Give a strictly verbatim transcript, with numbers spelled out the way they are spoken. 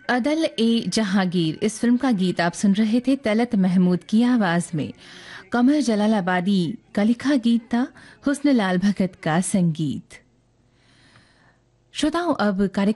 अदल ए जहांगीर इस फिल्म का गीत आप सुन रहे थे तलत महमूद की आवाज में। कमर जलालाबादी का लिखा गीत था, हुस्न लाल भगत का संगीत। श्रोताओं, अब कार्यक्रम